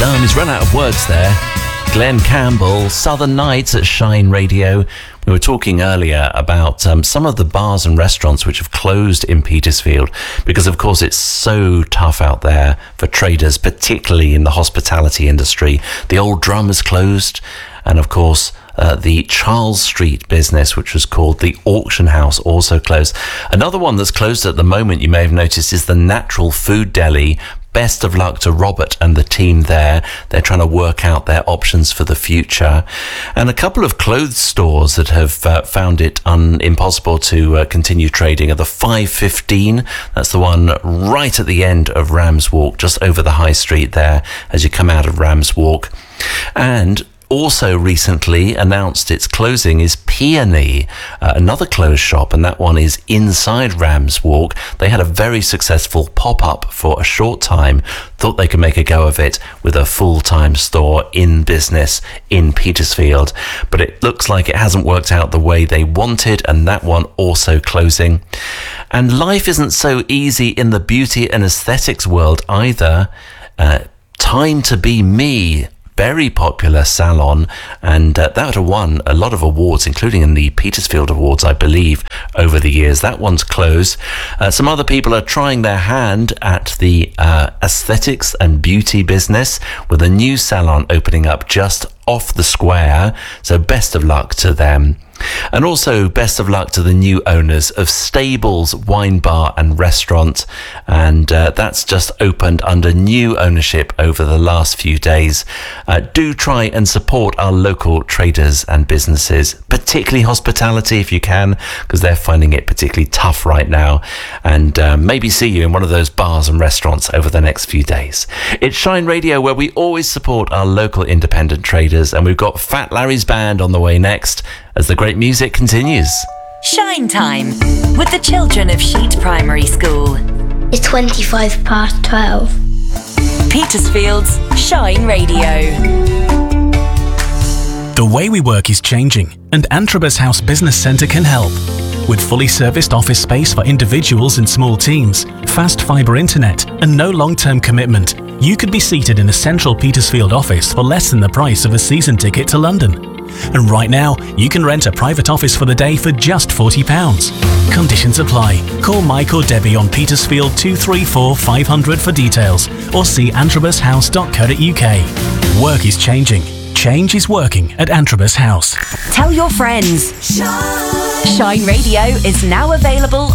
He's run out of words there. Glenn Campbell, Southern Nights at Shine Radio. We were talking earlier about some of the bars and restaurants which have closed in Petersfield because, of course, it's so tough out there for traders, particularly in the hospitality industry. The Old Drum is closed, and, of course, the Charles Street business, which was called the Auction House, also closed. Another one that's closed at the moment, you may have noticed, is the Natural Food Deli. Best of luck to Robert and the team there. They're trying to work out their options for the future. And a couple of clothes stores that have found it impossible to continue trading are the 515. That's the one right at the end of Rams Walk, just over the high street there as you come out of Rams Walk. And also recently announced its closing is Peony, another closed shop, and that one is inside Rams Walk. They had a very successful pop-up for a short time, thought they could make a go of it with a full-time store in business in Petersfield, but it looks like it hasn't worked out the way they wanted, and that one also closing. And life isn't so easy in the beauty and aesthetics world either. Time to Be Me, very popular salon, and that won a lot of awards, including in the Petersfield Awards, I believe, over the years. That one's closed. Some other people are trying their hand at the aesthetics and beauty business with a new salon opening up just off the square, so best of luck to them. And also best of luck to the new owners of Stables Wine Bar and Restaurant, and that's just opened under new ownership over the last few days. Do try and support our local traders and businesses, particularly hospitality if you can, because they're finding it particularly tough right now, and maybe see you in one of those bars and restaurants over the next few days. It's Shine Radio, where we always support our local independent traders, and we've got Fat Larry's Band on the way next as the great music continues. Shine Time with the children of Sheet Primary School. It's 12:25. Petersfield's Shine Radio. The way we work is changing, and Antrobus House Business Centre can help. With fully serviced office space for individuals and small teams, fast fibre internet, and no long-term commitment, you could be seated in a central Petersfield office for less than the price of a season ticket to London. And right now, you can rent a private office for the day for just £40. Conditions apply. Call Mike or Debbie on Petersfield 234 500 for details, or see antrobushouse.co.uk. Work is changing. Change is working at Antrobus House. Tell your friends. Shine Radio is now available